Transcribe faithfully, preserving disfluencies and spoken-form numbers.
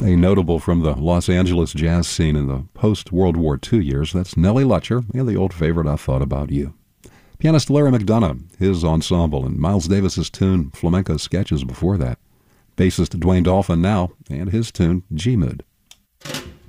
A notable from the Los Angeles jazz scene in the post-World War Two years, that's Nellie Lutcher and the old favorite, I Thought About You. Pianist Larry McDonough, his ensemble, and Miles Davis's tune Flamenco Sketches before that. Bassist Dwayne Dolphin now, and his tune G-Mood.